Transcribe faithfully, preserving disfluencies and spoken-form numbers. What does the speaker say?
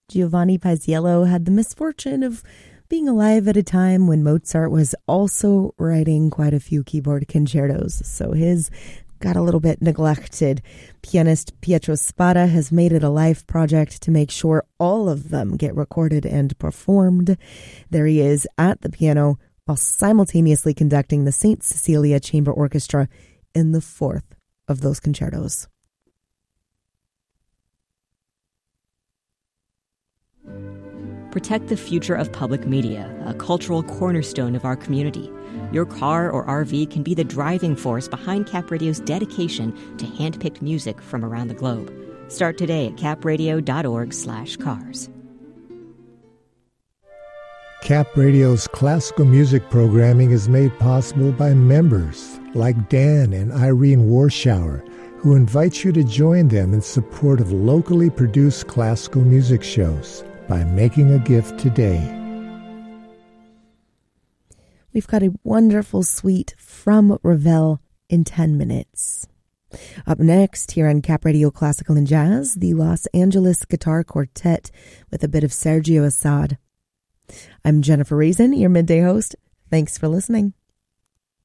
Giovanni Paisiello had the misfortune of being alive at a time when Mozart was also writing quite a few keyboard concertos, so his got a little bit neglected. Pianist Pietro Spada has made it a life project to make sure all of them get recorded and performed. There he is at the piano while simultaneously conducting the Saint Cecilia Chamber Orchestra in the fourth of those concertos. Protect the future of public media, a cultural cornerstone of our community. Your car or R V can be the driving force behind Cap Radio's dedication to hand-picked music from around the globe. Start today at capradio.org slash cars. Cap Radio's classical music programming is made possible by members like Dan and Irene Warschauer, who invite you to join them in support of locally produced classical music shows by making a gift today. We've got a wonderful suite from Ravel in ten minutes. Up next, here on Cap Radio Classical and Jazz, the Los Angeles Guitar Quartet with a bit of Sergio Assad. I'm Jennifer Reason, your midday host. Thanks for listening.